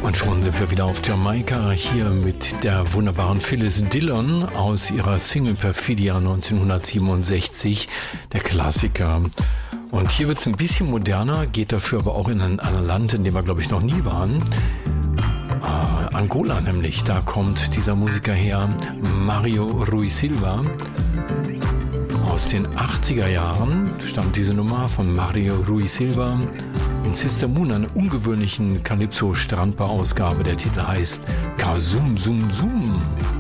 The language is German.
Und schon sind wir wieder auf Jamaika, hier mit der wunderbaren Phyllis Dillon aus ihrer Single Perfidia 1967, der Klassiker. Und hier wird es ein bisschen moderner, geht dafür aber auch in ein Land, in dem wir, glaube ich, noch nie waren. Angola nämlich, da kommt dieser Musiker her, Mario Rui Silva. Aus den 80er Jahren stammt diese Nummer von Mario Rui Silva in Sister Moon, einer ungewöhnlichen Calypso-Strandbar-Ausgabe. Der Titel heißt Kazum Zum Zum.